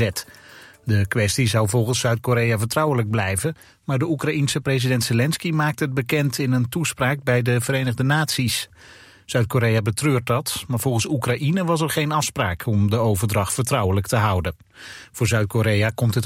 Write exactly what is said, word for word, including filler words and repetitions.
gezet. De kwestie zou volgens Zuid-Korea vertrouwelijk blijven, maar de Oekraïense president Zelensky maakt het bekend in een toespraak bij de Verenigde Naties. Zuid-Korea betreurt dat, maar volgens Oekraïne was er geen afspraak om de overdracht vertrouwelijk te houden. Voor Zuid-Korea komt het